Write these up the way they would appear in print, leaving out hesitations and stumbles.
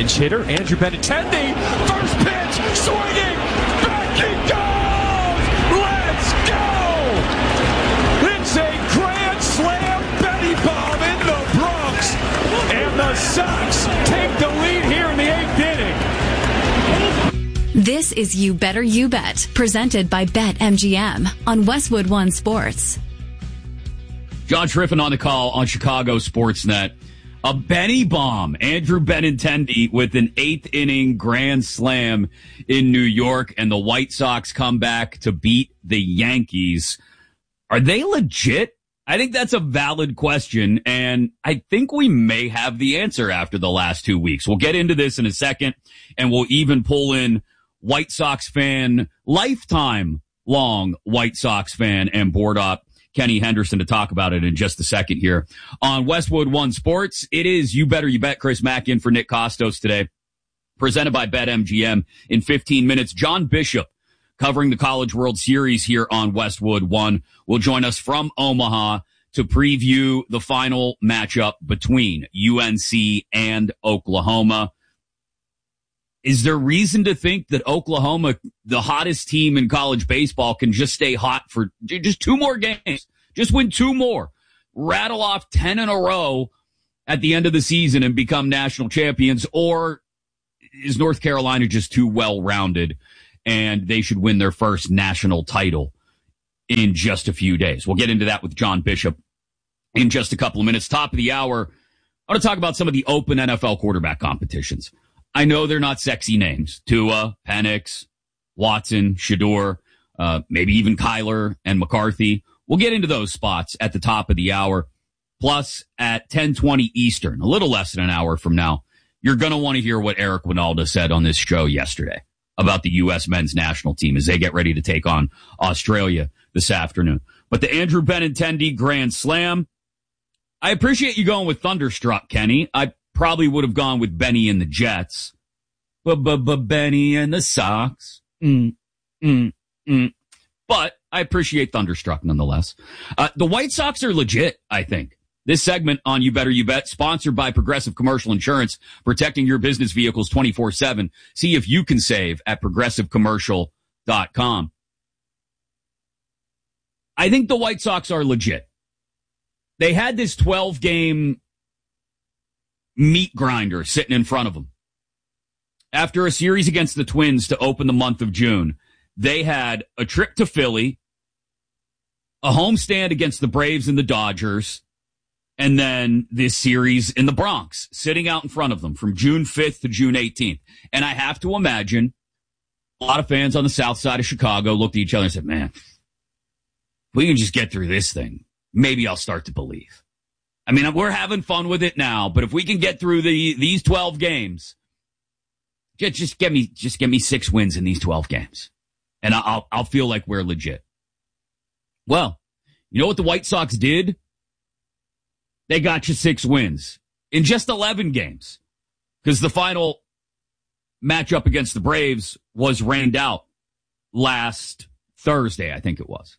Pinch hitter, Andrew Benintendi. First pitch, swinging, back he goes! Let's go! It's a grand slam Benny bomb in the Bronx. And the Sox take the lead here in the 8th inning. This is You Better You Bet, presented by BetMGM on Westwood One Sports. John Schriffen on the call on Chicago Sportsnet. A Benny bomb. Andrew Benintendi with an 8th inning grand slam in New York, and the White Sox come back to beat the Yankees. Are they legit? I think that's a valid question, and I think we may have the answer after the last 2 weeks. We'll get into this in a second, and we'll even pull in White Sox fan, lifetime long White Sox fan, and board up Kenny Henderson to talk about it in just a second here on Westwood One Sports. It is You Better You Bet. Chris Mack in for Nick Costos today, presented by BetMGM. In 15 minutes, John Bishop, covering the College World Series here on Westwood One, will join us from Omaha to preview the final matchup between UNC and Oklahoma. Is there reason to think that Oklahoma, the hottest team in college baseball, can just stay hot for just 2 more games? Just win 2 more. Rattle off 10 in a row at the end of the season and become national champions? Or is North Carolina just too well-rounded and they should win their first national title in just a few days? We'll get into that with John Bishop in just a couple of minutes. Top of the hour, I want to talk about some of the open NFL quarterback competitions. I know they're not sexy names. Tua, Penix, Watson, Shador, maybe even Kyler and McCarthy. We'll get into those spots at the top of the hour. Plus, at 10:20 Eastern, a little less than an hour from now, you're going to want to hear what Eric Winalda said on this show yesterday about the U.S. men's national team as they get ready to take on Australia this afternoon. But the Andrew Benintendi Grand Slam, I appreciate you going with Thunderstruck, Kenny. I probably would have gone with Benny and the Jets. Benny and the Sox. But I appreciate Thunderstruck nonetheless. The White Sox are legit, I think. This segment on You Better You Bet, sponsored by Progressive Commercial Insurance, protecting your business vehicles 24/7. See if you can save at progressivecommercial.com. I think the White Sox are legit. They had this 12-game meat grinder sitting in front of them. After a series against the Twins to open the month of June, they had a trip to Philly, a homestand against the Braves and the Dodgers, and then this series in the Bronx sitting out in front of them from June 5th to June 18th. And I have to imagine a lot of fans on the south side of Chicago looked at each other and said, man, if we can just get through this thing, maybe I'll start to believe. I mean, we're having fun with it now, but if we can get through these 12 games, just get me 6 wins in these 12 games, and I'll feel like we're legit. Well, you know what the White Sox did? They got you 6 wins in just 11 games, because the final matchup against the Braves was rained out last Thursday, I think it was.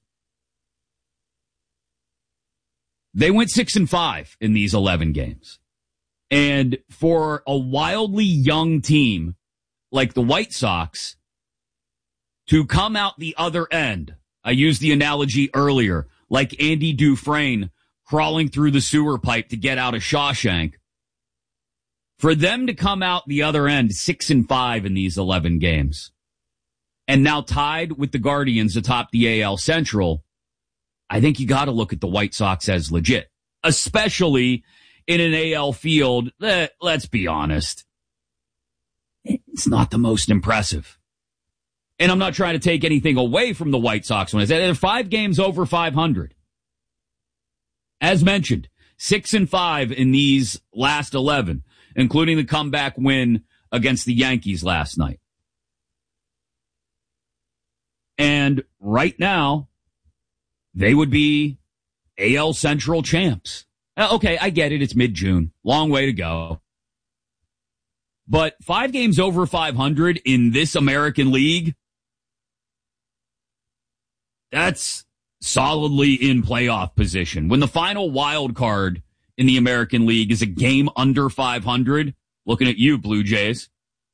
They went 6-5 in these 11 games. And for a wildly young team like the White Sox to come out the other end, I used the analogy earlier, like Andy Dufresne crawling through the sewer pipe to get out of Shawshank. For them to come out the other end 6-5 in these 11 games, and now tied with the Guardians atop the AL Central, I think you got to look at the White Sox as legit, especially in an AL field that, let's be honest, it's not the most impressive. And I'm not trying to take anything away from the White Sox when I say they're 5 games over 500. As mentioned, 6-5 in these last 11, including the comeback win against the Yankees last night. And right now, they would be AL Central champs. Okay, I get it. It's mid-June. Long way to go. But 5 games over 500 in this American League, that's solidly in playoff position. When the final wild card in the American League is a game under 500, looking at you, Blue Jays.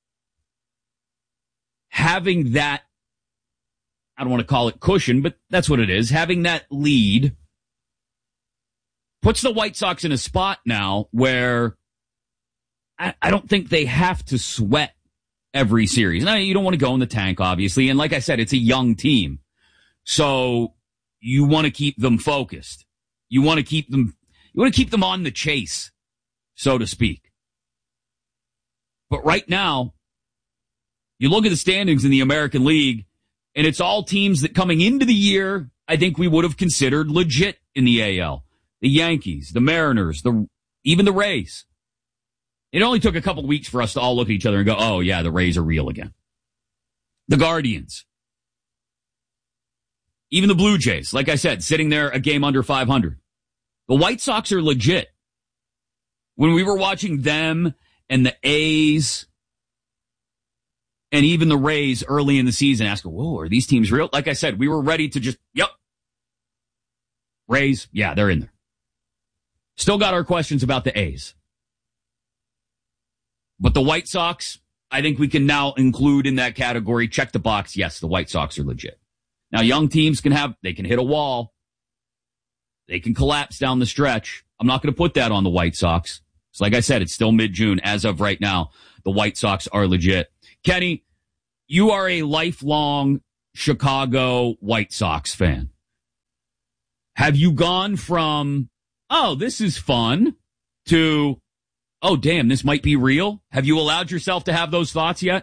Having that, I don't want to call it cushion, but that's what it is. Having that lead puts the White Sox in a spot now where I don't think they have to sweat every series. Now, you don't want to go in the tank, obviously. And like I said, it's a young team. So you want to keep them focused. You want to keep them on the chase, so to speak. But right now, you look at the standings in the American League, and it's all teams that coming into the year, I think we would have considered legit in the AL. The Yankees, the Mariners, even the Rays. It only took a couple weeks for us to all look at each other and go, oh, yeah, the Rays are real again. The Guardians. Even the Blue Jays, like I said, sitting there a game under 500. The White Sox are legit. When we were watching them and the A's and even the Rays early in the season, asking, whoa, are these teams real? Like I said, we were ready to just, yep. Rays, yeah, they're in there. Still got our questions about the A's. But the White Sox, I think we can now include in that category. Check the box. Yes, the White Sox are legit. Now, young teams can hit a wall. They can collapse down the stretch. I'm not going to put that on the White Sox. So like I said, it's still mid-June. As of right now, the White Sox are legit. Kenny, you are a lifelong Chicago White Sox fan. Have you gone from, oh, this is fun, to, oh, damn, this might be real? Have you allowed yourself to have those thoughts yet?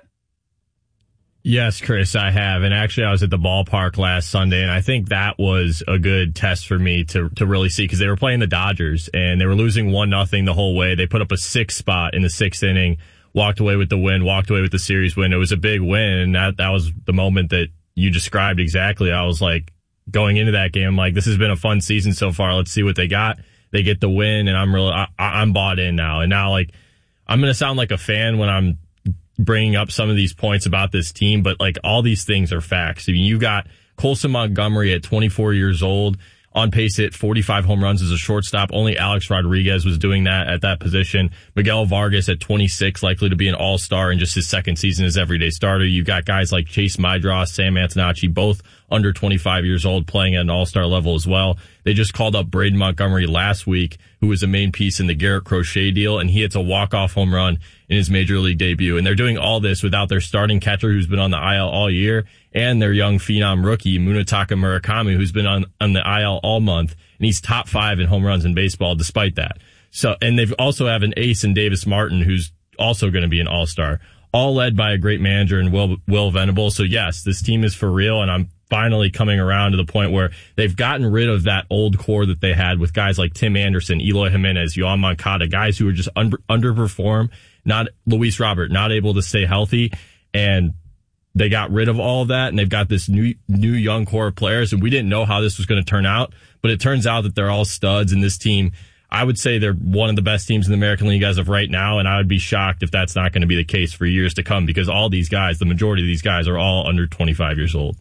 Yes, Chris, I have. And actually, I was at the ballpark last Sunday, and I think that was a good test for me to really see, because they were playing the Dodgers, and they were losing 1-0 the whole way. They put up a 6 spot in the 6th inning, walked away with the win, walked away with the series win. It was a big win, and that was the moment that you described exactly. I was like, going into that game, I'm like, this has been a fun season so far. Let's see what they got. They get the win, and I'm bought in now. And now, like, I'm going to sound like a fan when I'm bringing up some of these points about this team, but like, all these things are facts. I mean, you got Colson Montgomery at 24 years old, on pace to hit 45 home runs as a shortstop. Only Alex Rodriguez was doing that at that position. Miguel Vargas at 26, likely to be an all-star in just his second season as everyday starter. You've got guys like Chase Maidros, Sam Antonacci, both under 25 years old, playing at an all-star level as well. They just called up Braden Montgomery last week, who was a main piece in the Garrett Crochet deal, and he hits a walk-off home run in his major league debut. And they're doing all this without their starting catcher, who's been on the IL all year, and their young phenom rookie, Munetaka Murakami, who's been on the IL all month, and he's top 5 in home runs in baseball despite that. So, and they've also have an ace in Davis Martin, who's also going to be an all-star, all led by a great manager in Will Venable. So yes, this team is for real, and I'm finally coming around to the point where they've gotten rid of that old core that they had with guys like Tim Anderson, Eloy Jimenez, Yoan Moncada, guys who were just underperform, not Luis Robert, not able to stay healthy, and they got rid of all of that, and they've got this new young core of players, and we didn't know how this was going to turn out, but it turns out that they're all studs, and this team, I would say they're one of the best teams in the American League as of right now, and I would be shocked if that's not going to be the case for years to come, because all these guys, the majority of these guys, are all under 25 years old.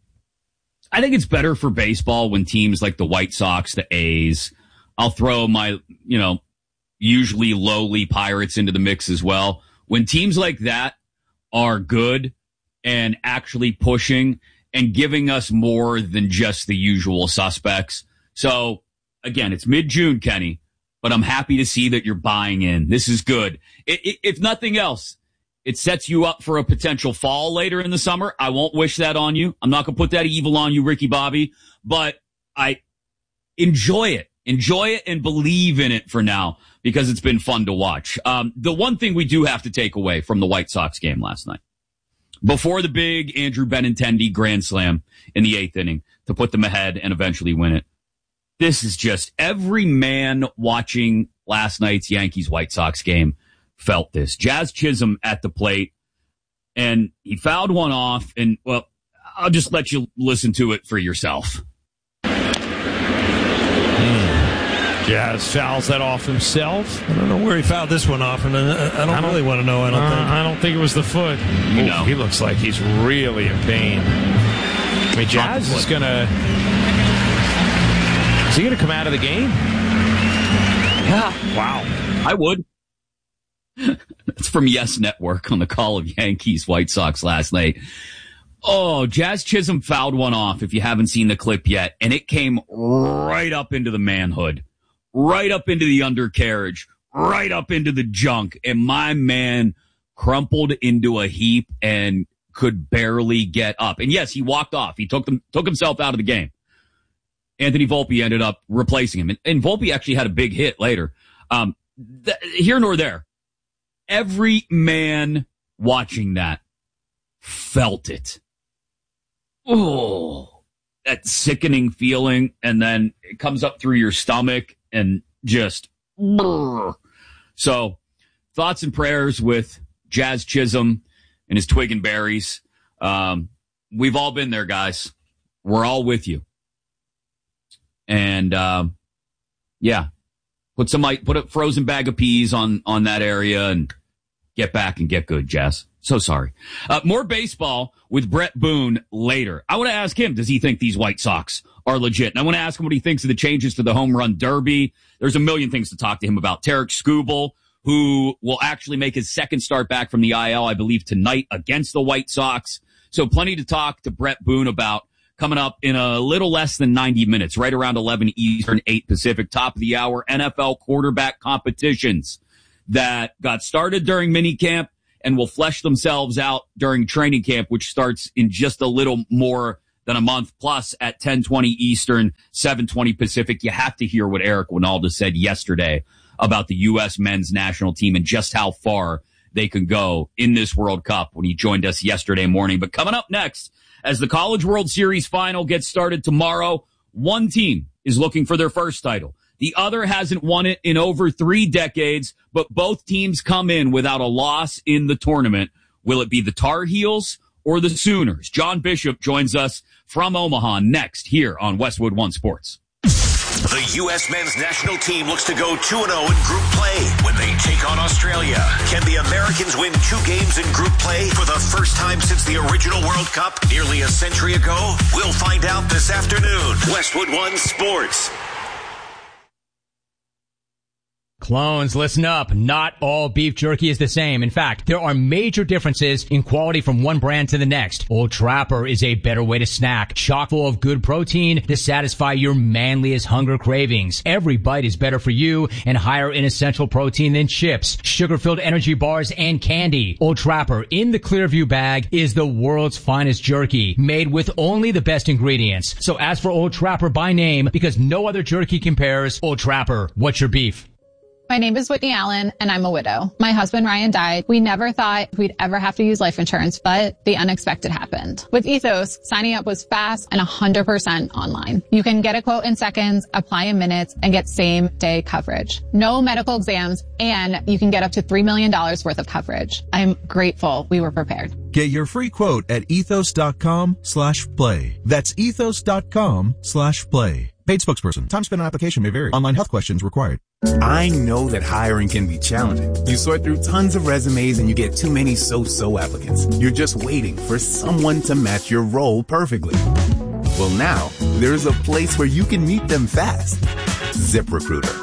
I think it's better for baseball when teams like the White Sox, the A's, I'll throw my, usually lowly Pirates into the mix as well. When teams like that are good and actually pushing and giving us more than just the usual suspects. So, again, it's mid-June, Kenny, but I'm happy to see that you're buying in. This is good. If nothing else, it sets you up for a potential fall later in the summer. I won't wish that on you. I'm not going to put that evil on you, Ricky Bobby, but I enjoy it. Enjoy it and believe in it for now, because it's been fun to watch. The one thing we do have to take away from the White Sox game last night, before the big Andrew Benintendi grand slam in the 8th inning to put them ahead and eventually win it, this is just every man watching last night's Yankees-White Sox game felt this. Jazz Chisholm at the plate, and he fouled one off, and, well, I'll just let you listen to it for yourself. Jazz fouls that off himself. I don't know where he fouled this one off, and I don't really want to know. I don't think it was the foot. He looks like he's really in pain. I mean, Jazz is going to... Is he going to come out of the game? Yeah. Wow. I would. from Yes Network on the call of Yankees White Sox last night. Oh, Jazz Chisholm fouled one off, if you haven't seen the clip yet, and it came right up into the manhood, right up into the undercarriage, right up into the junk, and my man crumpled into a heap and could barely get up. And yes, he walked off. He took himself out of the game. Anthony Volpe ended up replacing him, and Volpe actually had a big hit later. Here nor there, every man watching that felt it. Oh, that sickening feeling, and then it comes up through your stomach and just. So, thoughts and prayers with Jazz Chisholm and his twig and berries. We've all been there, guys. We're all with you. And yeah, put a frozen bag of peas on that area and get back and get good, Jazz. So sorry. More baseball with Brett Boone later. I want to ask him, does he think these White Sox are legit? And I want to ask him what he thinks of the changes to the home run derby. There's a million things to talk to him about. Tarik Skubal, who will actually make his second start back from the IL, I believe, tonight against the White Sox. So plenty to talk to Brett Boone about coming up in a little less than 90 minutes, right around 11 Eastern, 8 Pacific, top of the hour, NFL quarterback competitions that got started during minicamp and will flesh themselves out during training camp, which starts in just a little more than a month, plus at 10:20 Eastern, 7:20 Pacific. You have to hear what Eric Wynalda said yesterday about the U.S. men's national team and just how far they can go in this World Cup when he joined us yesterday morning. But coming up next, as the College World Series final gets started tomorrow, one team is looking for their first title. The other hasn't won it in over 3 decades, but both teams come in without a loss in the tournament. Will it be the Tar Heels or the Sooners? John Bishop joins us from Omaha next here on Westwood One Sports. The U.S. men's national team looks to go 2-0 in group play when they take on Australia. Can the Americans win 2 games in group play for the first time since the original World Cup nearly a century ago? We'll find out this afternoon. Westwood One Sports. Clones, listen up. Not all beef jerky is the same. In fact, there are major differences in quality from one brand to the next. Old Trapper is a better way to snack, chock full of good protein to satisfy your manliest hunger cravings. Every bite is better for you and higher in essential protein than chips, sugar-filled energy bars, and candy. Old Trapper in the Clearview bag is the world's finest jerky, made with only the best ingredients. So ask for Old Trapper by name because no other jerky compares. Old Trapper, what's your beef? My name is Whitney Allen, and I'm a widow. My husband, Ryan, died. We never thought we'd ever have to use life insurance, but the unexpected happened. With Ethos, signing up was fast and 100% online. You can get a quote in seconds, apply in minutes, and get same-day coverage. No medical exams, and you can get up to $3 million worth of coverage. I'm grateful we were prepared. Get your free quote at ethos.com/play. That's ethos.com/play. Paid spokesperson. Time spent on application may vary. Online health questions required. I know that hiring can be challenging. You sort through tons of resumes and you get too many so-so applicants. You're just waiting for someone to match your role perfectly. Well, now there's a place where you can meet them fast. ZipRecruiter.